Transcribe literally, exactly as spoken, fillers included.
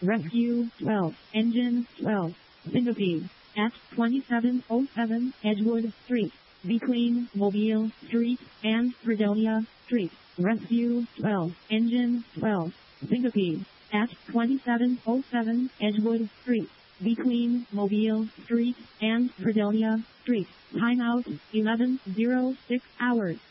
Rescue twelve, Engine twelve, Syncope, at twenty-seven oh seven Edgewood Street, between Mobile Street and Fredonia Street. Rescue twelve, Engine twelve, Syncope, at twenty-seven oh seven Edgewood Street, between Mobile Street and Fredonia Street. Timeout eleven oh six hours.